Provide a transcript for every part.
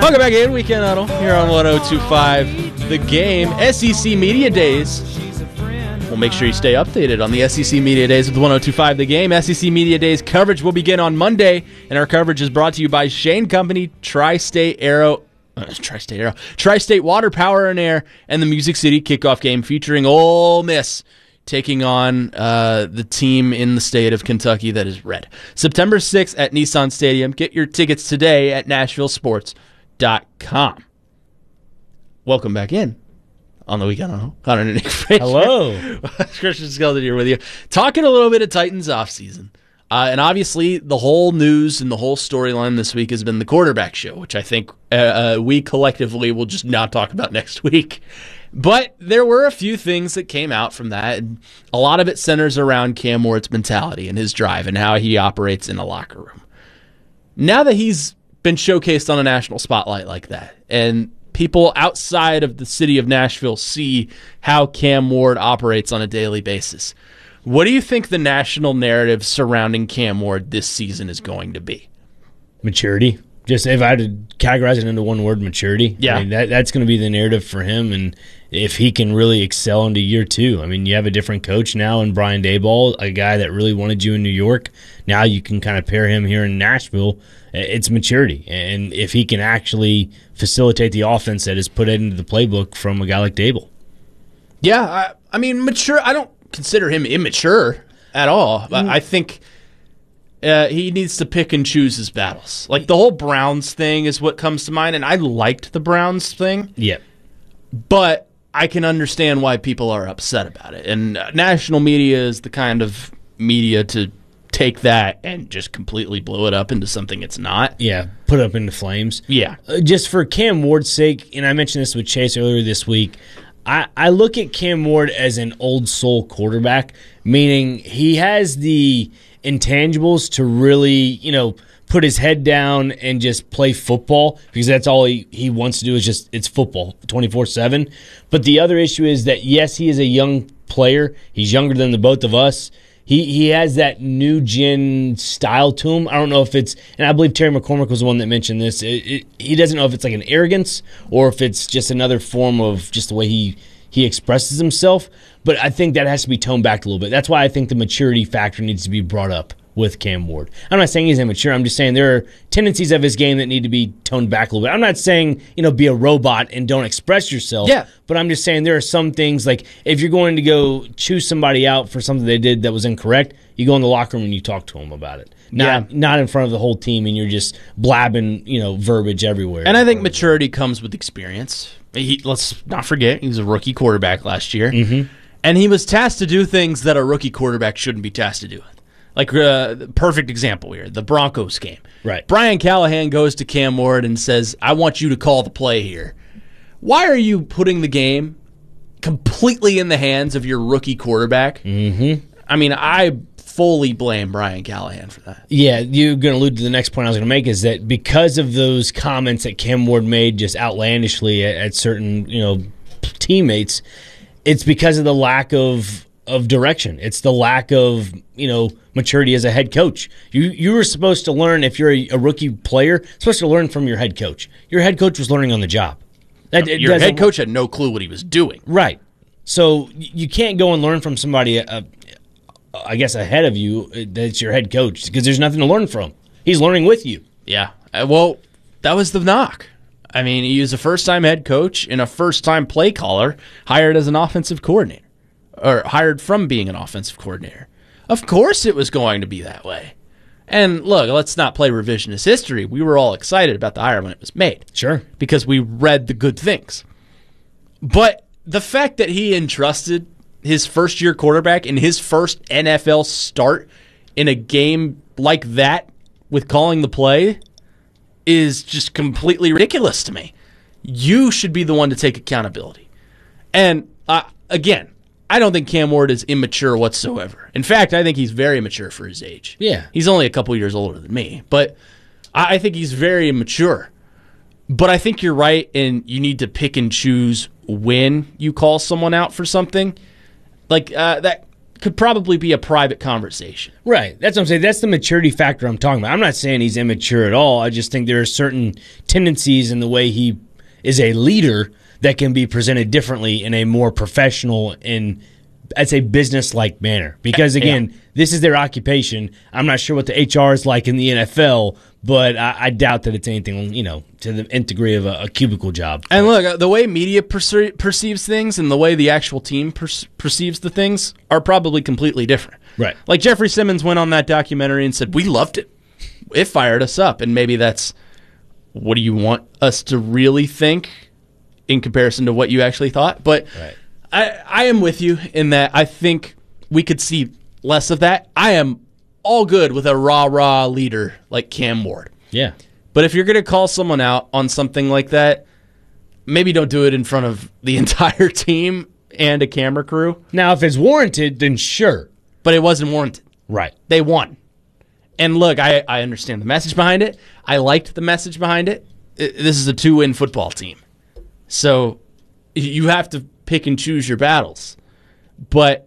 Welcome back in Weekend Huddle here on 102.5 The Game. SEC Media Days. We'll make sure you stay updated on the SEC Media Days with 102.5 The Game. SEC Media Days coverage will begin on Monday, and our coverage is brought to you by Shane Company, Tri-State Water, Power, and Air, and the Music City kickoff game featuring Ole Miss taking on the team in the state of Kentucky that is red. September 6th at Nissan Stadium. Get your tickets today at NashvilleSports.com. Welcome back in on the Weekend Huddle. Connor and Nick Frazier. Hello. Christian Skelton here with you. Talking a little bit of Titans offseason. And obviously, the whole news and the whole storyline this week has been the quarterback show, which I think we collectively will just not talk about next week. But there were a few things that came out from that, and a lot of it centers around Cam Ward's mentality and his drive and how he operates in a locker room. Now that he's been showcased on a national spotlight like that, and people outside of the city of Nashville see how Cam Ward operates on a daily basis, what do you think the national narrative surrounding Cam Ward this season is going to be? Maturity. Just if I had to categorize it into one word, maturity. Yeah. I mean, that's going to be the narrative for him, and if he can really excel into year two. I mean, you have a different coach now in Brian Daboll, a guy that really wanted you in New York. Now you can kind of pair him here in Nashville. It's maturity, and if he can actually facilitate the offense that is put into the playbook from a guy like Daboll. Yeah, I mean, mature. I don't consider him immature at all. I think he needs to pick and choose his battles. Like the whole Browns thing is what comes to mind, and I liked the Browns thing. Yeah. But I can understand why people are upset about it. And national media is the kind of media to take that and just completely blow it up into something it's not. Yeah, put it up into flames. Yeah. Just for Cam Ward's sake, and I mentioned this with Chase earlier this week, I look at Cam Ward as an old soul quarterback, meaning he has the intangibles to really, put his head down and just play football, because that's all he wants to do is it's football 24/7. But the other issue is that, yes, he is a young player. He's younger than the both of us. He has that new gen style to him. I don't know if it's, and I believe Terry McCormick was the one that mentioned this, he doesn't know if it's like an arrogance or if it's just another form of just the way he expresses himself. But I think that has to be toned back a little bit. That's why I think the maturity factor needs to be brought up with Cam Ward. I'm not saying he's immature. I'm just saying there are tendencies of his game that need to be toned back a little bit. I'm not saying, be a robot and don't express yourself. Yeah. But I'm just saying there are some things, like if you're going to go choose somebody out for something they did that was incorrect, you go in the locker room and you talk to them about it. Not in front of the whole team and you're just blabbing, verbiage everywhere. And I think maturity comes with experience. Let's not forget, he was a rookie quarterback last year. Mm-hmm. And he was tasked to do things that a rookie quarterback shouldn't be tasked to do. Like, perfect example here, the Broncos game. Right. Brian Callahan goes to Cam Ward and says, I want you to call the play here. Why are you putting the game completely in the hands of your rookie quarterback? Mm-hmm. I mean, I fully blame Brian Callahan for that. Yeah, you're going to allude to the next point I was going to make, is that because of those comments that Cam Ward made just outlandishly at certain, teammates, it's because of the lack of direction. It's the lack of, maturity as a head coach. You were supposed to learn, if you're a rookie player, supposed to learn from your head coach. Your head coach was learning on the job. Your head coach had no clue what he was doing. Right. So you can't go and learn from somebody, I guess, ahead of you that's your head coach, because there's nothing to learn from. He's learning with you. Yeah. Well, that was the knock. I mean, he was a first-time head coach and a first-time play caller hired as an offensive coordinator, or hired from being an offensive coordinator. Of course it was going to be that way. And look, let's not play revisionist history. We were all excited about the hire when it was made. Sure. Because we read the good things. But the fact that he entrusted his first-year quarterback in his first NFL start in a game like that with calling the play is just completely ridiculous to me. You should be the one to take accountability. And again, I don't think Cam Ward is immature whatsoever. In fact, I think he's very mature for his age. Yeah. He's only a couple years older than me, but I think he's very mature. But I think you're right, and you need to pick and choose when you call someone out for something. Like that could probably be a private conversation. Right. That's what I'm saying. That's the maturity factor I'm talking about. I'm not saying he's immature at all. I just think there are certain tendencies in the way he is a leader that can be presented differently in a more professional and, I'd say, business-like manner. Because, again, this is their occupation. I'm not sure what the HR is like in the NFL, but I doubt that it's anything, to the nth degree of a cubicle job. And look, the way media perceives things and the way the actual team perceives the things are probably completely different. Right. Like Jeffrey Simmons went on that documentary and said, we loved it. It fired us up. And maybe that's, what do you want us to really think in comparison to what you actually thought? But right. I am with you in that I think we could see less of that. I am all good with a rah-rah leader like Cam Ward. Yeah. But if you're going to call someone out on something like that, maybe don't do it in front of the entire team and a camera crew. Now, if it's warranted, then sure. But it wasn't warranted. Right. They won. And look, I understand the message behind it. I liked the message behind it. This is a 2-win football team. So you have to pick and choose your battles. But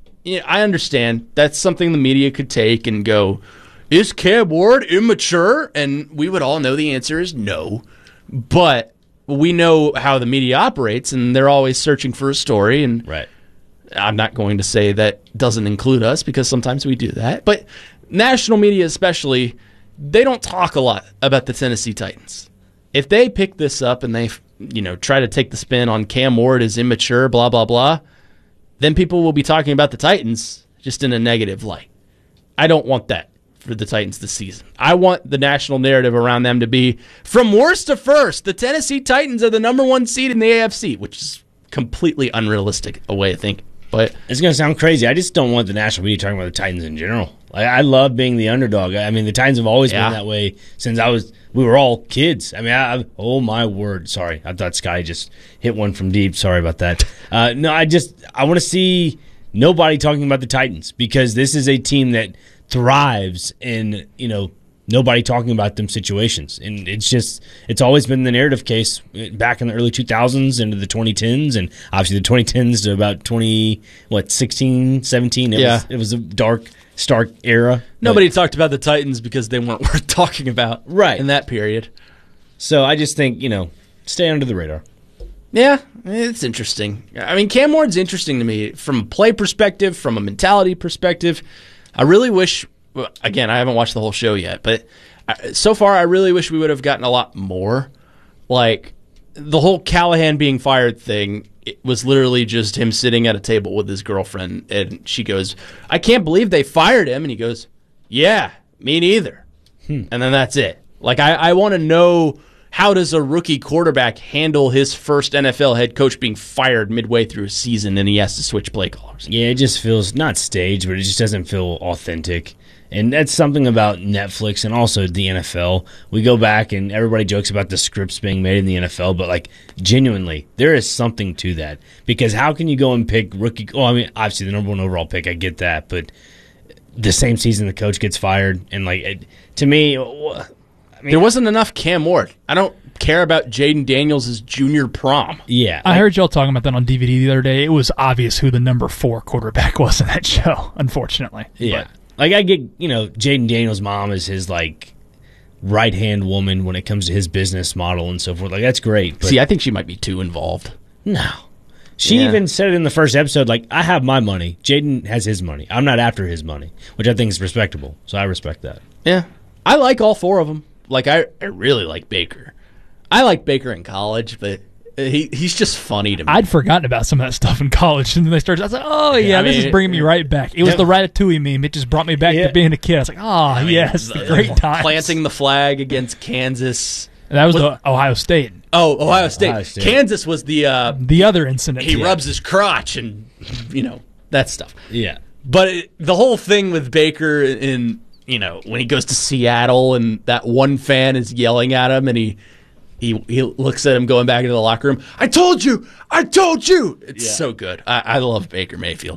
I understand that's something the media could take and go, is Cam Ward immature? And we would all know the answer is no. But we know how the media operates, and they're always searching for a story. And right. I'm not going to say that doesn't include us, because sometimes we do that. But national media especially, they don't talk a lot about the Tennessee Titans. If they pick this up and they try to take the spin on Cam Ward as immature, blah, blah, blah, then people will be talking about the Titans just in a negative light. I don't want that for the Titans this season. I want the national narrative around them to be, from worst to first, the Tennessee Titans are the number 1 seed in the AFC, which is completely unrealistic a way to think. But it's going to sound crazy. I just don't want the national media talking about the Titans in general. I love being the underdog. I mean, the Titans have always been that way since we were all kids. I mean, oh my word. Sorry. I thought Sky just hit one from deep. Sorry about that. No, I want to see nobody talking about the Titans, because this is a team that thrives in, nobody talking about them situations. And it's always been the narrative case back in the early 2000s into the 2010s, and obviously the 2010s to about 16, 17. It was a dark, stark era. Nobody talked about the Titans because they weren't worth talking about in that period. So I just think, stay under the radar. Yeah, it's interesting. I mean, Cam Ward's interesting to me from a play perspective, from a mentality perspective. I really wish, again, I haven't watched the whole show yet, but so far I really wish we would have gotten a lot more. Like, the whole Callahan being fired thing, it was literally just him sitting at a table with his girlfriend, and she goes, I can't believe they fired him. And he goes, yeah, me neither. And then that's it. Like, I want to know, how does a rookie quarterback handle his first NFL head coach being fired midway through a season and he has to switch play callers? Yeah, it just feels not staged, but it just doesn't feel authentic. And that's something about Netflix and also the NFL. We go back and everybody jokes about the scripts being made in the NFL, but genuinely, there is something to that. Because how can you go and pick rookie? Well, I mean, obviously the number 1 overall pick, I get that, but the same season the coach gets fired, and to me, there wasn't enough Cam Ward. I don't care about Jaden Daniels' junior prom. Yeah. I heard y'all talking about that on DVD the other day. It was obvious who the number 4 quarterback was in that show, unfortunately. Yeah. I get, Jaden Daniels' mom is his, right-hand woman when it comes to his business model and so forth. That's great. But see, I think she might be too involved. No. She even said it in the first episode, I have my money. Jaden has his money. I'm not after his money, which I think is respectable. So I respect that. Yeah. I like all 4 of them. I really like Baker. I liked Baker in college, but he's just funny to me. I'd forgotten about some of that stuff in college, and then they started. I was like, "Oh yeah, this is bringing me right back." It was the Ratatouille meme. It just brought me back to being a kid. I was like, yes, the great times." Planting the flag against Kansas. That was the Ohio State. Oh, Ohio State. Kansas was the other incident. He rubs his crotch and that stuff. Yeah, but the whole thing with Baker and when he goes to Seattle and that one fan is yelling at him and he looks at him going back into the locker room. I told you. It's so good. I love Baker Mayfield.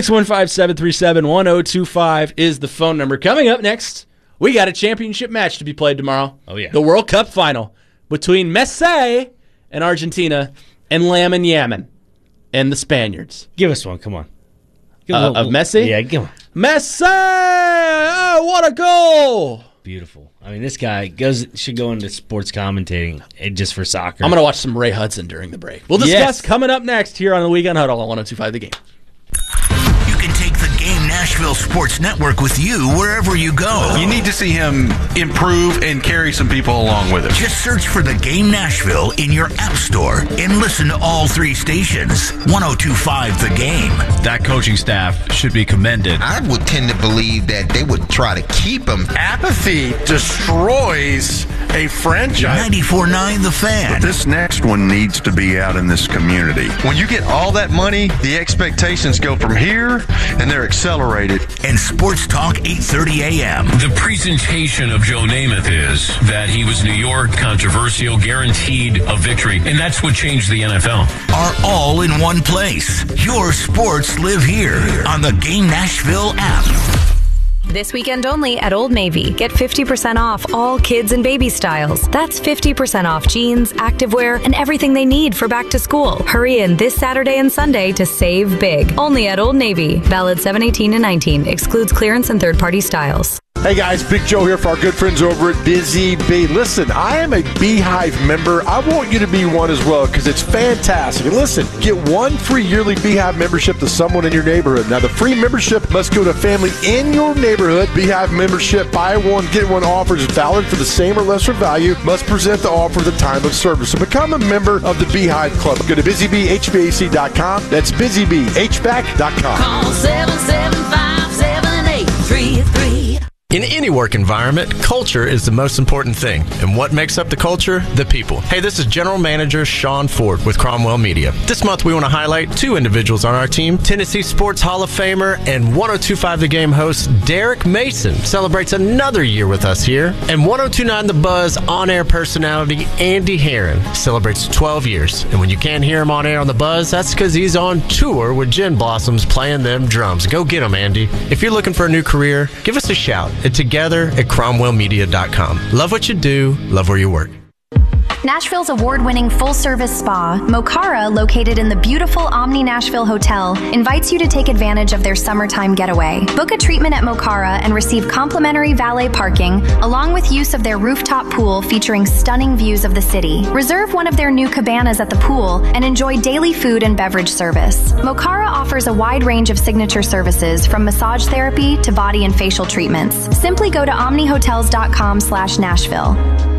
615-737-1025 is the phone number. Coming up next, we got a championship match to be played tomorrow. Oh, yeah. The World Cup final between Messi and Argentina and Lamine Yamin and the Spaniards. Give us one. Come on. Of Messi? Yeah, give him. Messi! Oh, what a goal! Beautiful. I mean, this guy should go into sports commentating just for soccer. I'm going to watch some Ray Hudson during the break. We'll discuss coming up next here on the Weekend Huddle on 102.5 The Game. You can take the Game Nashville Sports Network with you wherever you go. You need to see him improve and carry some people along with him. Just search for the Game Nashville in your app store and listen to all 3 stations. 102.5 The Game. That coaching staff should be commended. I would tend to believe that they would try to keep him. Apathy destroys a franchise. 94.9 The Fan. But this next one needs to be out in this community. When you get all that money, the expectations go from here, and they're accelerated. And Sports Talk 8:30 a.m. The presentation of Joe Namath is that he was New York, controversial, guaranteed a victory, and that's what changed the NFL. Are all in one place. Your sports live here on the Game Nashville app. This weekend only at Old Navy. Get 50% off all kids and baby styles. That's 50% off jeans, activewear, and everything they need for back to school. Hurry in this Saturday and Sunday to save big. Only at Old Navy. Valid 7/18-19. Excludes clearance and third-party styles. Hey guys, Big Joe here for our good friends over at Busy Bee. Listen, I am a Beehive member. I want you to be one as well because it's fantastic. And listen, get 1 free yearly Beehive membership to someone in your neighborhood. Now, the free membership must go to a family in your neighborhood. Beehive membership, buy one, get one offers valid for the same or lesser value. Must present the offer at the time of service. So become a member of the Beehive Club. Go to busybhvac.com. That's busybhvac.com. Call 775-7833. In any work environment, culture is the most important thing. And what makes up the culture? The people. Hey, this is General Manager Sean Ford with Cromwell Media. This month we want to highlight 2 individuals on our team. Tennessee Sports Hall of Famer and 102.5 The Game host Derek Mason celebrates another year with us here. And 102.9 The Buzz on-air personality Andy Herron celebrates 12 years. And when you can't hear him on air on The Buzz, that's because he's on tour with Gin Blossoms playing them drums. Go get him, Andy. If you're looking for a new career, give us a shout. Together at cromwellmedia.com. Love what you do, love where you work. Nashville's award-winning full-service spa, Mokara, located in the beautiful Omni Nashville Hotel, invites you to take advantage of their summertime getaway. Book a treatment at Mokara and receive complimentary valet parking, along with use of their rooftop pool featuring stunning views of the city. Reserve one of their new cabanas at the pool and enjoy daily food and beverage service. Mokara offers a wide range of signature services, from massage therapy to body and facial treatments. Simply go to omnihotels.com/Nashville.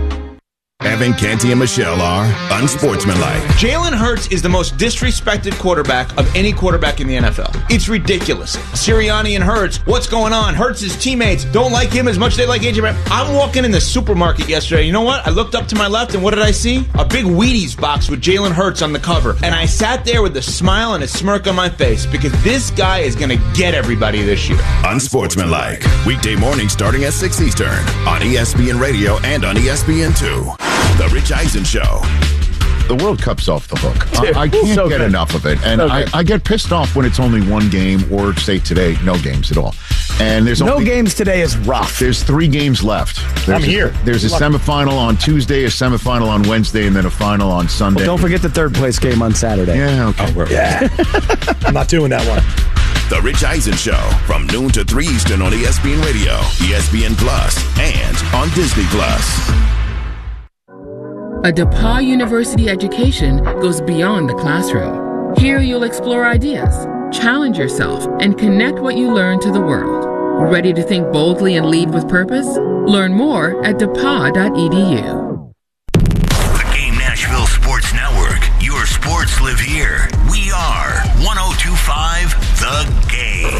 Evan, Canty, and Michelle are unsportsmanlike. Jalen Hurts is the most disrespected quarterback of any quarterback in the NFL. It's ridiculous. Sirianni and Hurts, what's going on? Hurts' teammates don't like him as much as they like AJ Brown. I'm walking in the supermarket yesterday. You know what? I looked up to my left, and what did I see? A big Wheaties box with Jalen Hurts on the cover. And I sat there with a smile and a smirk on my face because this guy is going to get everybody this year. Unsportsmanlike. Weekday morning starting at 6 Eastern on ESPN Radio and on ESPN2. The Rich Eisen Show. The World Cup's off the hook. I can't get enough of it. And I get pissed off when it's only one game, or say today, no games at all. And there's no games today is rough. There's 3 games left. There's a semifinal on Tuesday, a semifinal on Wednesday, and then a final on Sunday. Well, don't forget the third place game on Saturday. Yeah, okay. I'm not doing that one. The Rich Eisen Show from noon to 3 Eastern on ESPN Radio, ESPN Plus, and on Disney Plus. A DePauw University education goes beyond the classroom. Here you'll explore ideas, challenge yourself, and connect what you learn to the world. Ready to think boldly and lead with purpose? Learn more at depaw.edu. The Game Nashville Sports Network. Your sports live here. We are 102.5 The Game.